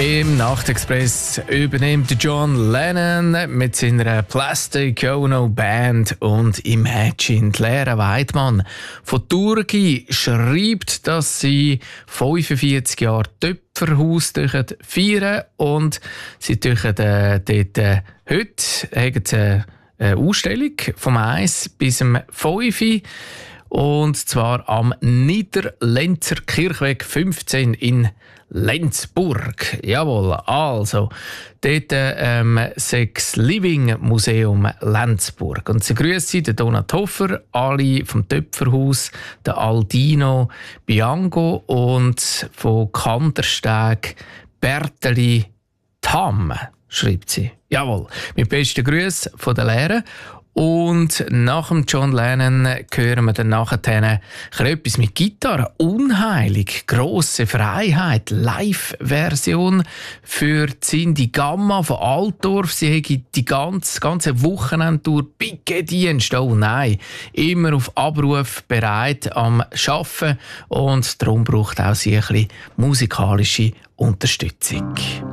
Im Nachtexpress übernimmt John Lennon mit seiner Plastic Ono Band und Imagine. Lera Weidmann von Turgi schreibt, dass sie 45 Jahre Töpferhaus feiern und sie dort heute haben sie eine Ausstellung vom 1 bis zum 5. Und zwar am Niederlenzer Kirchweg 15 in Lenzburg. Jawohl, also dort Sex Living Museum Lenzburg. Und sie grüßen den Donat Hofer, alle vom Töpferhaus, den Aldino Bianco und von Kandersteg Berteli Tam, schreibt sie. Jawohl, mit besten Grüßen von der Lehre. Und nach dem John Lennon hören wir dann nachher etwas mit Gitarre. Unheilig, grosse Freiheit, Live-Version für Cindy Gamma von Altdorf. Sie haben die ganze Wochenende durch Piquet-Dienst. Oh nein, immer auf Abruf bereit am Arbeiten. Und darum braucht auch sie ein bisschen musikalische Unterstützung.